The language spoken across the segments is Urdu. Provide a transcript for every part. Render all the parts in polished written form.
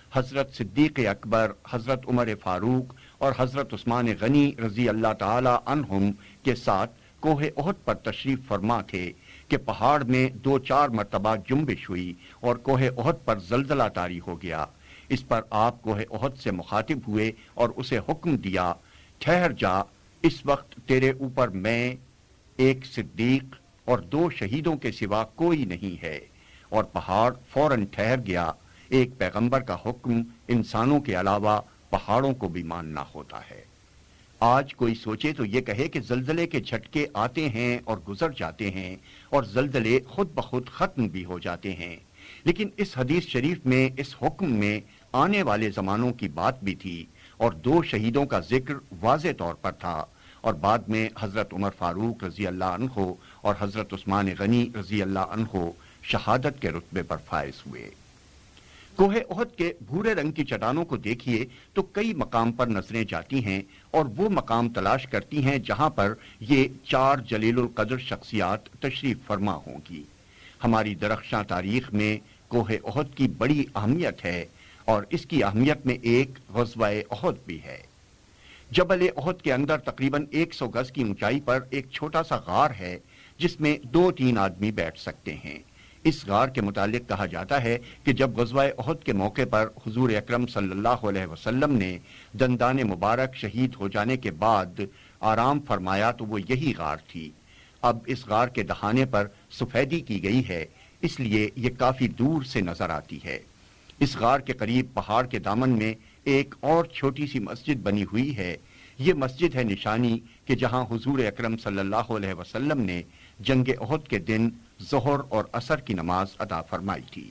حضرت صدیق اکبر، حضرت عمر فاروق اور حضرت عثمان غنی رضی اللہ تعالی عنہم کے ساتھ کوہ احد پر تشریف فرما تھے کہ پہاڑ میں 2-4 مرتبہ جنبش ہوئی اور کوہ احد پر زلزلہ طاری ہو گیا۔ اس پر آپ کوہ احد سے مخاطب ہوئے اور اسے حکم دیا، ٹھہر جا، اس وقت تیرے اوپر میں، ایک صدیق اور 2 شہیدوں کے سوا کوئی نہیں ہے، اور پہاڑ فوراً ٹھہر گیا۔ ایک پیغمبر کا حکم انسانوں کے علاوہ پہاڑوں کو بھی ماننا ہوتا ہے۔ آج کوئی سوچے تو یہ کہے کہ زلزلے کے جھٹکے آتے ہیں اور گزر جاتے ہیں اور زلزلے خود بخود ختم بھی ہو جاتے ہیں، لیکن اس حدیث شریف میں، اس حکم میں آنے والے زمانوں کی بات بھی تھی، اور 2 شہیدوں کا ذکر واضح طور پر تھا، اور بعد میں حضرت عمر فاروق رضی اللہ عنہ اور حضرت عثمان غنی رضی اللہ عنہ شہادت کے رتبے پر فائز ہوئے۔ کوہ احد کے بھورے رنگ کی چٹانوں کو دیکھیے تو کئی مقام پر نظریں جاتی ہیں اور وہ مقام تلاش کرتی ہیں جہاں پر یہ 4 جلیل القدر شخصیات تشریف فرما ہوں گی۔ ہماری درخشاں تاریخ میں کوہ احد کی بڑی اہمیت ہے، اور اس کی اہمیت میں ایک غزوہ احد بھی ہے۔ جبل احد کے اندر تقریباً 100 گز کی اونچائی پر ایک چھوٹا سا غار ہے جس میں 2-3 آدمی بیٹھ سکتے ہیں۔ اس غار کے متعلق کہا جاتا ہے کہ جب غزوہ احد کے موقع پر حضور اکرم صلی اللہ علیہ وسلم نے دندان مبارک شہید ہو جانے کے بعد آرام فرمایا تو وہ یہی غار تھی۔ اب اس غار کے دہانے پر سفیدی کی گئی ہے، اس لیے یہ کافی دور سے نظر آتی ہے۔ اس غار کے قریب پہاڑ کے دامن میں ایک اور چھوٹی سی مسجد بنی ہوئی ہے۔ یہ مسجد ہے نشانی کہ جہاں حضور اکرم صلی اللہ علیہ وسلم نے جنگ احد کے دن ظہر اور عصر کی نماز ادا فرمائی تھی۔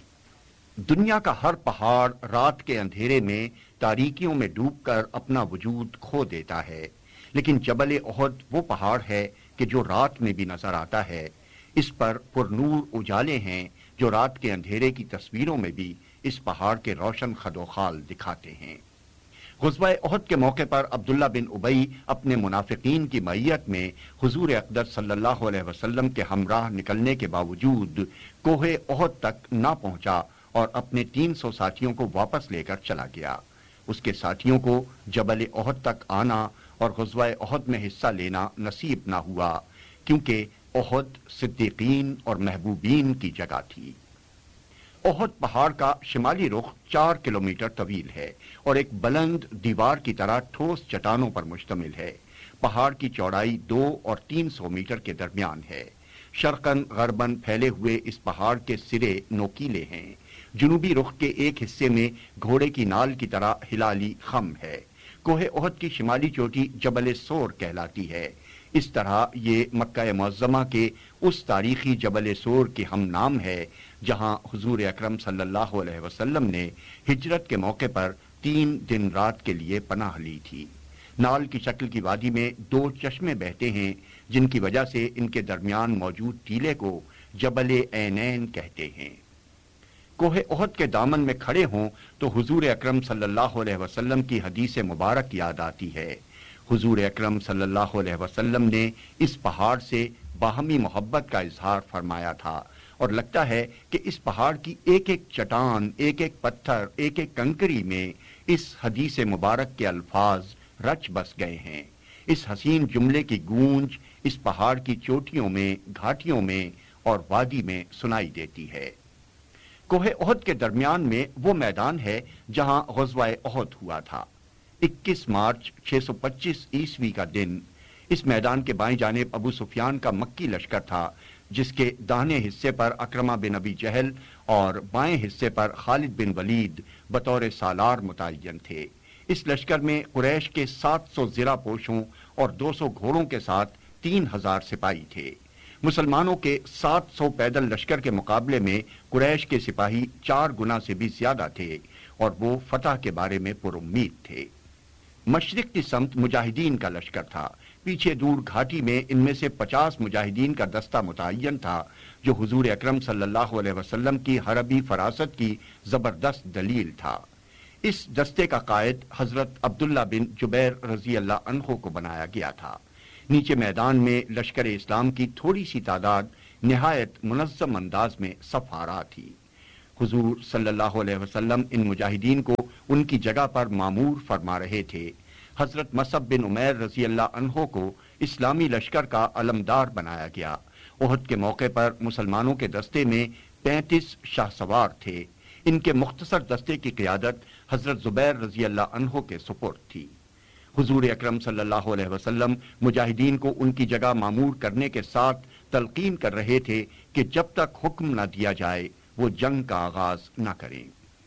دنیا کا ہر پہاڑ رات کے اندھیرے میں تاریکیوں میں ڈوب کر اپنا وجود کھو دیتا ہے، لیکن جبل احد وہ پہاڑ ہے کہ جو رات میں بھی نظر آتا ہے۔ اس پر پرنور اجالے ہیں جو رات کے اندھیرے کی تصویروں میں بھی اس پہاڑ کے روشن خد و خال دکھاتے ہیں۔ غزوہ احد کے موقع پر عبداللہ بن ابی اپنے منافقین کی معیت میں حضور اقدس صلی اللہ علیہ وسلم کے ہمراہ نکلنے کے باوجود کوہ احد تک نہ پہنچا اور اپنے 300 ساتھیوں کو واپس لے کر چلا گیا۔ اس کے ساتھیوں کو جبل احد تک آنا اور غزوہ احد میں حصہ لینا نصیب نہ ہوا، کیونکہ احد صدیقین اور محبوبین کی جگہ تھی۔ احد پہاڑ کا شمالی رخ 4 کلومیٹر طویل ہے اور ایک بلند دیوار کی طرح ٹھوس چٹانوں پر مشتمل ہے۔ پہاڑ کی چوڑائی 2 اور 300 میٹر کے درمیان ہے۔ شرقاً غرباً پھیلے ہوئے اس پہاڑ کے سرے نوکیلے ہیں۔ جنوبی رخ کے ایک حصے میں گھوڑے کی نال کی طرح ہلالی خم ہے۔ کوہ احد کی شمالی چوٹی جبل سور کہلاتی ہے۔ اس طرح یہ مکہ معظمہ کے اس تاریخی جبل سور کے ہم نام ہے جہاں حضور اکرم صلی اللہ علیہ وسلم نے ہجرت کے موقع پر 3 دن رات کے لیے پناہ لی تھی۔ نال کی شکل کی وادی میں 2 چشمے بہتے ہیں جن کی وجہ سے ان کے درمیان موجود ٹیلے کو جبل عینین کہتے ہیں۔ کوہ احد کے دامن میں کھڑے ہوں تو حضور اکرم صلی اللہ علیہ وسلم کی حدیث مبارک یاد آتی ہے۔ حضور اکرم صلی اللہ علیہ وسلم نے اس پہاڑ سے باہمی محبت کا اظہار فرمایا تھا، اور لگتا ہے کہ اس پہاڑ کی ایک ایک چٹان، ایک ایک پتھر، ایک ایک کنکری میں اس حدیث مبارک کے الفاظ رچ بس گئے ہیں۔ اس حسین جملے کی گونج اس پہاڑ کی چوٹیوں میں، گھاٹیوں میں اور وادی میں سنائی دیتی ہے۔ کوہ احد کے درمیان میں وہ میدان ہے جہاں غزوہ احد ہوا تھا۔ 21 مارچ 625 عیسوی کا دن۔ اس میدان کے بائیں جانب ابو سفیان کا مکی لشکر تھا جس کے داہنے حصے پر اکرمہ بن ابی جہل اور بائیں حصے پر خالد بن ولید بطور سالار متعین تھے۔ اس لشکر میں قریش کے 700 زرہ پوشوں اور 200 گھوڑوں کے ساتھ 3000 سپاہی تھے۔ مسلمانوں کے 700 پیدل لشکر کے مقابلے میں قریش کے سپاہی 4 گنا سے بھی زیادہ تھے اور وہ فتح کے بارے میں پر امید تھے۔ مشرق کی سمت مجاہدین کا لشکر تھا۔ پیچھے دور گھاٹی میں ان میں سے 50 مجاہدین کا دستہ متعین تھا جو حضور اکرم صلی اللہ علیہ وسلم کی حربی فراست کی زبردست دلیل تھا۔ اس دستے کا قائد حضرت عبداللہ بن جبیر رضی اللہ عنہ کو بنایا گیا تھا۔ نیچے میدان میں لشکر اسلام کی تھوڑی سی تعداد نہایت منظم انداز میں صف آرا تھی۔ حضور صلی اللہ علیہ وسلم ان مجاہدین کو ان کی جگہ پر معمور فرما رہے تھے۔ حضرت مصعب بن عمیر رضی اللہ عنہ کو اسلامی لشکر کا علمدار بنایا گیا۔ احد کے موقع پر مسلمانوں کے دستے میں 35 شاہ سوار تھے۔ ان کے مختصر دستے کی قیادت حضرت زبیر رضی اللہ عنہ کے سپرد تھی۔ حضور اکرم صلی اللہ علیہ وسلم مجاہدین کو ان کی جگہ معمور کرنے کے ساتھ تلقین کر رہے تھے کہ جب تک حکم نہ دیا جائے وہ جنگ کا آغاز نہ کریں۔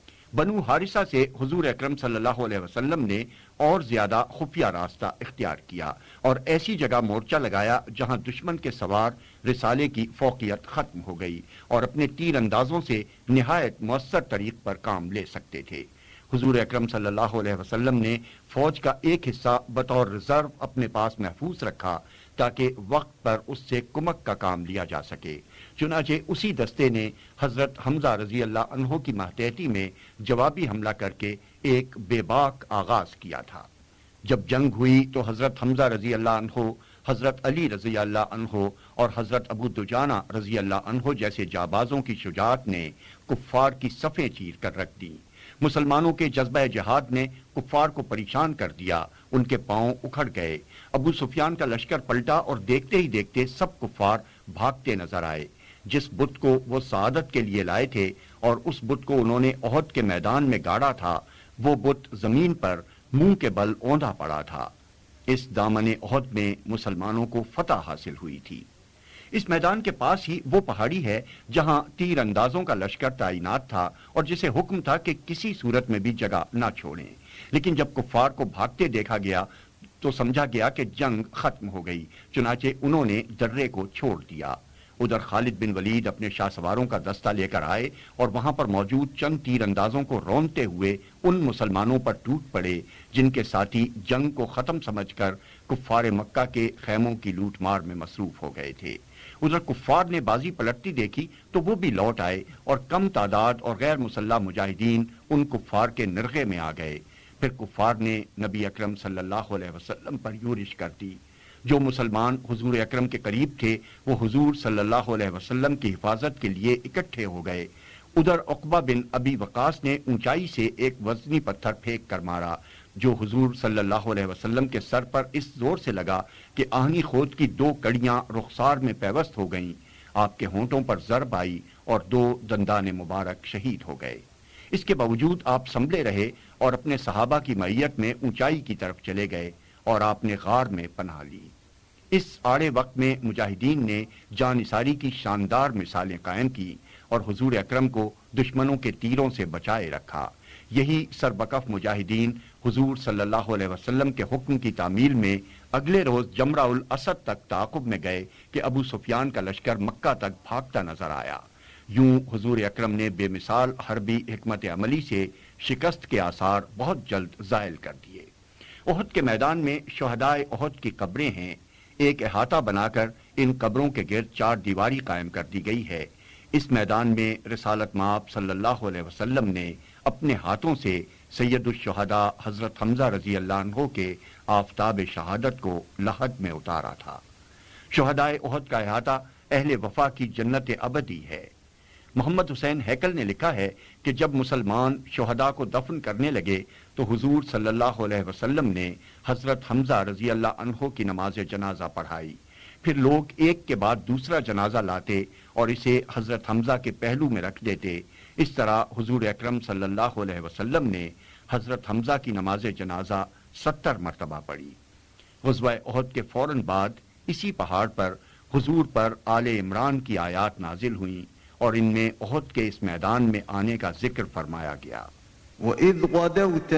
بنو حارثہ سے حضور اکرم صلی اللہ علیہ وسلم نے اور زیادہ خفیہ راستہ اختیار کیا اور ایسی جگہ مورچہ لگایا جہاں دشمن کے سوار رسالے کی فوقیت ختم ہو گئی اور اپنے تیر اندازوں سے نہایت مؤثر طریق پر کام لے سکتے تھے۔ حضور اکرم صلی اللہ علیہ وسلم نے فوج کا ایک حصہ بطور ریزرو اپنے پاس محفوظ رکھا تاکہ وقت پر اس سے کمک کا کام لیا جا سکے۔ چنانچہ اسی دستے نے حضرت حمزہ رضی اللہ عنہ کی ماتحتی میں جوابی حملہ کر کے ایک بے باک آغاز کیا تھا۔ جب جنگ ہوئی تو حضرت حمزہ رضی اللہ عنہ، حضرت علی رضی اللہ عنہ اور حضرت ابو دجانہ رضی اللہ عنہ جیسے جابازوں کی شجاعت نے کفار کی صفیں چیر کر رکھ دیں۔ مسلمانوں کے جذبہ جہاد نے کفار کو پریشان کر دیا، ان کے پاؤں اکھڑ گئے۔ ابو سفیان کا لشکر پلٹا اور دیکھتے ہی دیکھتے سب کفار بھاگتے نظر آئے۔ جس بت کو وہ سعادت کے لیے لائے تھے اور اس بت کو انہوں نے احد کے میدان میں گاڑا تھا، وہ بت زمین پر منہ کے بل اوندا پڑا تھا۔ اس دامن احد میں مسلمانوں کو فتح حاصل ہوئی تھی۔ اس میدان کے پاس ہی وہ پہاڑی ہے جہاں تیر اندازوں کا لشکر تعینات تھا اور جسے حکم تھا کہ کسی صورت میں بھی جگہ نہ چھوڑیں۔ لیکن جب کفار کو بھاگتے دیکھا گیا تو سمجھا گیا کہ جنگ ختم ہو گئی، چنانچہ انہوں نے درے کو چھوڑ دیا۔ ادھر خالد بن ولید اپنے شاہ سواروں کا دستہ لے کر آئے اور وہاں پر موجود چند تیر اندازوں کو رونتے ہوئے ان مسلمانوں پر ٹوٹ پڑے جن کے ساتھی جنگ کو ختم سمجھ کر کفار مکہ کے خیموں کی لوٹ مار میں مصروف ہو گئے تھے۔ ادھر کفار نے بازی پلٹتی دیکھی تو وہ بھی لوٹ آئے اور کم تعداد اور غیر مسلح مجاہدین ان کفار کے نرغے میں آ گئے۔ پھر کفار نے نبی اکرم صلی اللہ علیہ وسلم پر یورش کر دی۔ جو مسلمان حضور اکرم کے قریب تھے وہ حضور صلی اللہ علیہ وسلم کی حفاظت کے لیے اکٹھے ہو گئے۔ ادھر عقبہ بن ابی وقاص نے اونچائی سے ایک وزنی پتھر پھینک کر مارا جو حضور صلی اللہ علیہ وسلم کے سر پر اس زور سے لگا کہ آہنی خود کی 2 کڑیاں رخسار میں پیوست ہو گئیں۔ آپ کے ہونٹوں پر ضرب آئی اور 2 دندان مبارک شہید ہو گئے۔ اس کے باوجود آپ سنبھلے رہے اور اپنے صحابہ کی معیت میں اونچائی کی طرف چلے گئے اور آپ نے غار میں پناہ لی۔ اس آڑے وقت میں مجاہدین نے جانثاری کی شاندار مثالیں قائم کی اور حضور اکرم کو دشمنوں کے تیروں سے بچائے رکھا۔ یہی سربکف مجاہدین حضور صلی اللہ علیہ وسلم کے حکم کی تعمیل میں اگلے روز جمرہ الاسد تک تعاقب میں گئے کہ ابو سفیان کا لشکر مکہ تک بھاگتا نظر آیا۔ یوں حضور اکرم نے بے مثال حربی حکمت عملی سے شکست کے آثار بہت جلد زائل کر دیے۔ احد کے میدان میں شہدائے احد کی قبریں ہیں۔ ایک احاطہ بنا کر ان قبروں کے گرد 4 دیواری قائم کر دی گئی ہے۔ اس میدان میں رسالت مآب صلی اللہ علیہ وسلم نے اپنے ہاتھوں سے سید الشہداء حضرت حمزہ رضی اللہ عنہ کے آفتاب شہادت کو لحد میں اتارا تھا۔ شہدائے احد کا احاطہ اہل وفا کی جنت ابدی ہے۔ محمد حسین ہیکل نے لکھا ہے کہ جب مسلمان شہداء کو دفن کرنے لگے تو حضور صلی اللہ علیہ وسلم نے حضرت حمزہ رضی اللہ عنہ کی نماز جنازہ پڑھائی۔ پھر لوگ ایک کے بعد دوسرا جنازہ لاتے اور اسے حضرت حمزہ کے پہلو میں رکھ دیتے۔ اس طرح حضور اکرم صلی اللہ علیہ وسلم نے حضرت حمزہ کی نماز جنازہ 70 مرتبہ پڑھی۔ غزوہ احد کے فوراً بعد اسی پہاڑ پر حضور پر آل عمران کی آیات نازل ہوئیں اور ان میں احد کے اس میدان میں آنے کا ذکر فرمایا گیا۔ وَإِذْ غَدَوْتَ